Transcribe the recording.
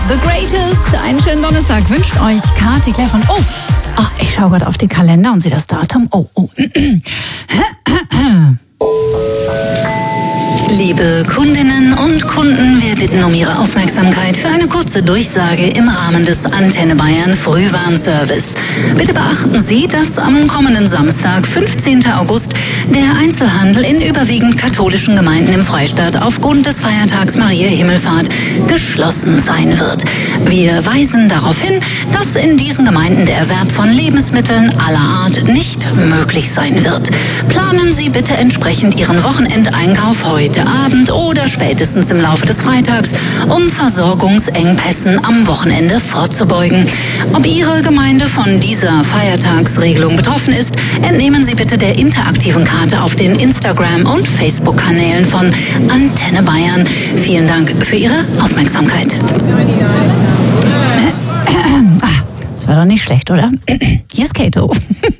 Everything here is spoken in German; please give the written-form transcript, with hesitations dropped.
The Greatest. Einen schönen Donnerstag wünscht euch Kati Claire von... ich schaue gerade auf den Kalender und sehe das Datum. Liebe Kundinnen und Kunden, wir bitten um Ihre Aufmerksamkeit für eine kurze Durchsage im Rahmen des Antenne Bayern Frühwarnservice. Bitte beachten Sie, dass am kommenden Samstag, 15. August, der Einzelhandel in überwiegend katholischen Gemeinden im Freistaat aufgrund des Feiertags Mariä Himmelfahrt geschlossen sein wird. Wir weisen darauf hin, dass in diesen Gemeinden der Erwerb von Lebensmitteln aller Art nicht möglich sein wird. Planen Sie bitte entsprechend Ihren Wochenendeinkauf heute Abend oder spätestens im Laufe des Freitags, um Versorgungsengpässen am Wochenende vorzubeugen. Ob Ihre Gemeinde von dieser Feiertagsregelung betroffen ist, entnehmen Sie bitte der interaktiven Karte auf den Instagram- und Facebook-Kanälen von Antenne Bayern. Vielen Dank für Ihre Aufmerksamkeit. Das war doch nicht schlecht, oder? Hier ist Kato.